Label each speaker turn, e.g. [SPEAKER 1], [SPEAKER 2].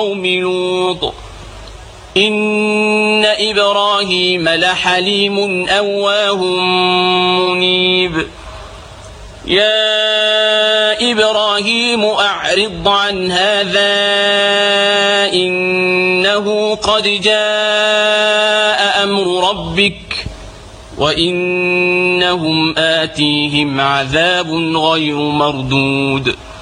[SPEAKER 1] قوم لوط إن إبراهيم لحليم أواه منيب يا إبراهيم أعرض عن هذا إنه قد جاء أمر ربك وإنهم آتيهم عذاب غير مردود